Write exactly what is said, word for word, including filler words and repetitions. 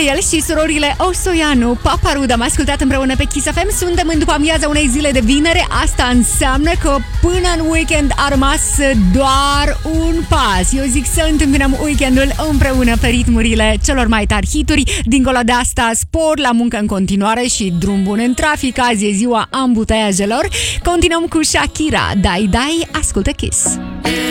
el și surorile Osoianu, Paparuda, am ascultat împreună pe Kiss F M. Suntem în după amiaza unei zile de vinere. Asta înseamnă că până în weekend a rămas doar un pas. Eu zic să întâmpinăm weekendul împreună pe ritmurile celor mai tari hituri. Dincolo de asta, spor la muncă în continuare și drum bun în trafic. Azi e ziua ambuteiajelor. Continuăm cu Shakira. Dai, dai, ascultă Kiss.